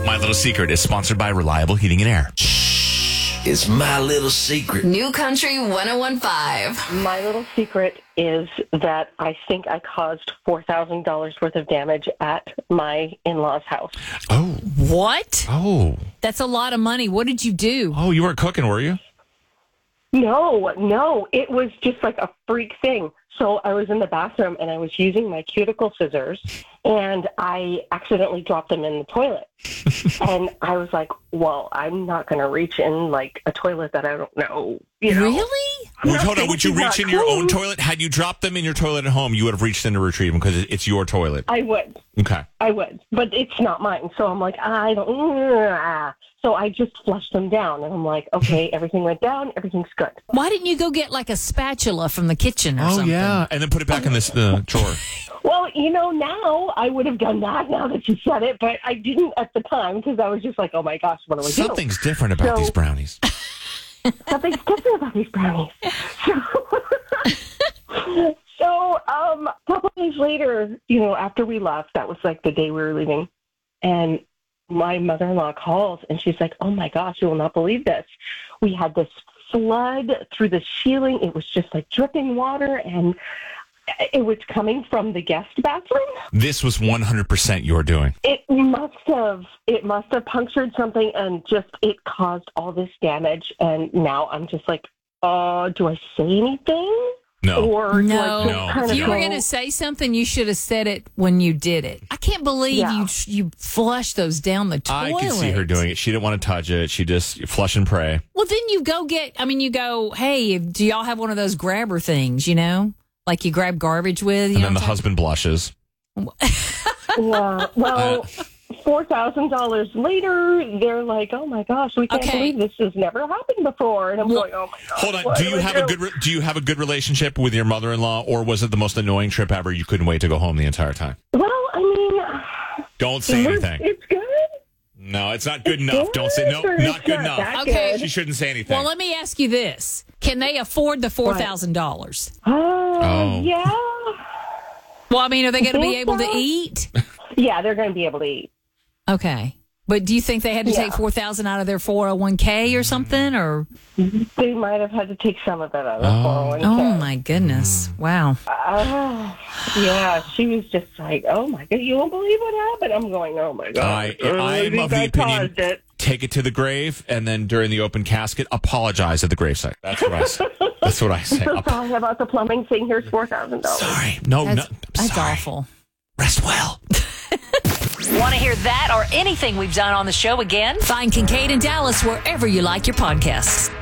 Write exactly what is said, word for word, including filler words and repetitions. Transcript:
My Little Secret is sponsored by Reliable Heating and Air. It's my little secret. New Country one oh one point five. My little secret is that I think I caused four thousand dollars worth of damage at my in-laws' house. Oh. What? Oh. That's a lot of money. What did you do? Oh, you weren't cooking, were you? No, no. It was just like a freak thing. So I was in the bathroom and I was using my cuticle scissors and I accidentally dropped them in the toilet. And I was like, well, I'm not going to reach in like a toilet that I don't know. You know? Really? Wait, hold on. Would you reach in your clean. own toilet? Had you dropped them in your toilet at home, you would have reached in to retrieve them because it's your toilet. I would. Okay. I would. But it's not mine. So I'm like, I don't. Ah. So I just flushed them down. And I'm like, okay, everything went down. Everything's good. Why didn't you go get like a spatula from the kitchen or Oh, something? yeah. And then put it back in this uh, drawer. Well, you know, now I would have done that now that you said it, but I didn't at the time because I was just like, oh my gosh, what do I do? Something's different about So- these brownies. Something's different about these brownies. So, so um, a couple days later, you know, after we left, that was like the day we were leaving, and my mother-in-law calls, and she's like, oh my gosh, you will not believe this. We had this flood through the ceiling. It was just like dripping water, and it was coming from the guest bathroom. This was one hundred percent your doing. It must have. It must have punctured something, and just it caused all this damage. And now I'm just like, uh, do I say anything? No. Or do No. I just No. kind If of you were go- going to say something, you should have said it when you did it. I can't believe Yeah. you you flushed those down the toilet. I can see her doing it. She didn't want to touch it. She just flush and pray. Well, then you go get, I mean, you go, hey, do y'all have one of those grabber things, you know? Like you grab garbage with, you And know then the what I'm husband blushes. Yeah. Well, Uh, four thousand dollars later, they're like, "Oh my gosh, we can't Okay. believe this has never happened before." And I'm Well, going, "Oh my gosh." Hold on. what Do you I have a do?" good re- do you have a good relationship with your mother-in-law, or was it the most annoying trip ever? You couldn't wait to go home the entire time. Well, I mean, Don't say it's, anything. it's good. No, it's not good It's enough. Don't say no. or Not it's good not enough. that Okay. good. She shouldn't say anything. Well, let me ask you this. Can they afford the four thousand dollars? Uh, Oh. yeah. Well, I mean, are they going to be think able to so. eat? Yeah, they're going to be able to eat. Okay. But do you think they had to Yeah. take four thousand dollars out of their four oh one k or something? Or They might have had to take some of it out of the Oh. four oh one k. Oh, my goodness. Wow. Uh, yeah, she was just like, "Oh my god, you won't believe what happened." I'm going, "Oh my god." I, Uh, I'm think of the I opinion, caused it. take it to the grave, and then during the open casket, apologize at the gravesite. That's what I say. That's what I say. So Ap- sorry about the plumbing thing. Here's four thousand dollars. sorry. No, no. That's, I'm that's sorry. awful. Rest well. Want to hear that or anything we've done on the show again? Find Kincaid and Dallas wherever you like your podcasts.